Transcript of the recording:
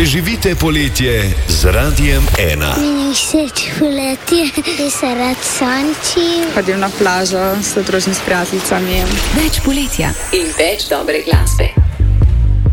Preživite poletje z Radiem 1. Meni všeč poletje, ker se rad sonči. Hodim na plažo s družnim s prijateljicami. Več poletja in več dobre glasbe.